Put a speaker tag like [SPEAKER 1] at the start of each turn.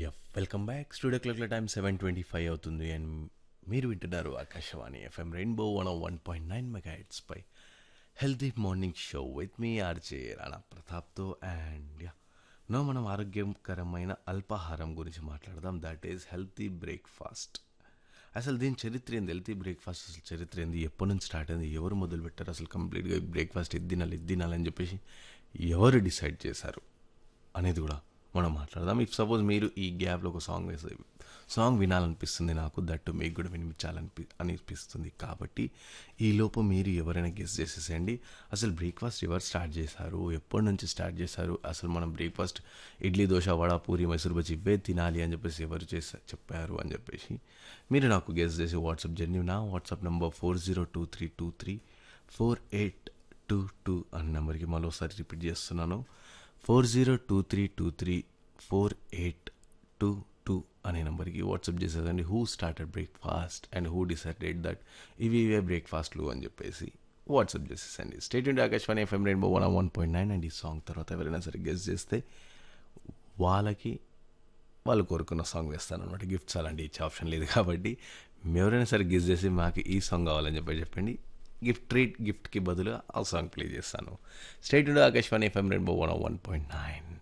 [SPEAKER 1] Welcome back. Studio క్లాక్ల time 7:25 అవుతుంది and మీరు వింటున్నారు Akashvani FM rainbow 101.9 megahertz pi healthy morning show with me RJ Rana ప్రతాప్తో. And మనం ఆరోగ్యకరమైన అల్పాహారం గురించి మాట్లాడదాం. That is healthy breakfast. అసలు దీని చరిత్ర ఏంది? హెల్తీ బ్రేక్ఫాస్ట్ అసలు చరిత్ర ఏంది? ఎప్పటి నుంచి స్టార్ట్ అయింది? ఎవరు మొదలు పెట్టారు? అసలు కంప్లీట్గా బ్రేక్ఫాస్ట్ ఇది తినాలి అని చెప్పేసి ఎవరు డిసైడ్ చేశారు అనేది కూడా మనం మాట్లాడదాం. ఇఫ్ సపోజ్ మీరు ఈ గ్యాప్లో ఒక సాంగ్ వినాలనిపిస్తుంది, నాకు దట్టు మీకు కూడా అనిపిస్తుంది. కాబట్టి ఈ లోపు మీరు ఎవరైనా గెస్ చేసేసేయండి. అసలు బ్రేక్ఫాస్ట్ ఎవరు స్టార్ట్ చేశారు, ఎప్పటి నుంచి స్టార్ట్ చేశారు, అసలు మనం బ్రేక్ఫాస్ట్ ఇడ్లీ, దోశ, వడ, పూరి, మైసూర్ బజ్జీ ఇవే తినాలి అని చెప్పేసి ఎవరు చెప్పారు అని చెప్పేసి మీరు నాకు గెస్ చేసి వాట్సాప్ జర్నీ నా వాట్సాప్ నెంబర్ 4023234822 అనే నెంబర్కి మరోసారి రిపీట్ చేస్తున్నాను. 4023234822 అనే నెంబర్కి WhatsApp చేసేదండి. Who started breakfast and who decided that ఇవే బ్రేక్ఫాస్ట్లు అని చెప్పేసి WhatsApp చేసేసండి. State indie Akashvani FM rainbow 101.9. And ఈ సాంగ్ తర్వాత ఎవరైనా సరే గెస్ చేస్తే వాళ్ళు కోరుకున్న సాంగ్ వేస్తాను అనమాట. గిఫ్ట్స్ అలాంటి ఇచ్చే ఆప్షన్ లేదు కాబట్టి ఎవరైనా సరే గెస్ చేసి మాకు ఈ సాంగ్ కావాలని చెప్పండి. గిఫ్ట్కి బదులుగా ఆ సాంగ్ ప్లే చేస్తాను. స్టేట్ ఇండి ఆకాశవాణి ఎఫ్ఎం రెయిన్బో 101.9.